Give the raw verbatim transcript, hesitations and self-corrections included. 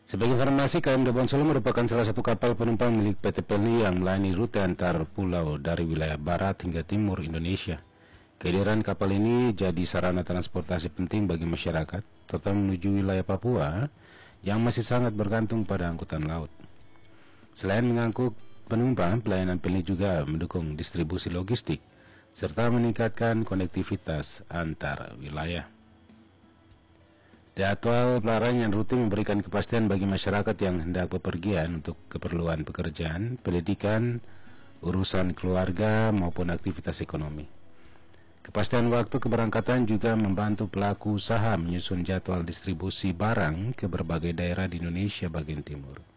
Sebagai informasi, K M Debon Solo merupakan salah satu kapal penumpang milik P T Pelni yang melayani rute antar pulau dari wilayah barat hingga timur Indonesia. Kehadiran kapal ini jadi sarana transportasi penting bagi masyarakat, terutama menuju wilayah Papua yang masih sangat bergantung pada angkutan laut. Selain mengangkut penumpang, pelayanan Pelni juga mendukung distribusi logistik serta meningkatkan konektivitas antar wilayah. Jadwal pelayaran yang rutin memberikan kepastian bagi masyarakat yang hendak bepergian untuk keperluan pekerjaan, pendidikan, urusan keluarga, maupun aktivitas ekonomi. Kepastian waktu keberangkatan juga membantu pelaku usaha menyusun jadwal distribusi barang ke berbagai daerah di Indonesia bagian timur.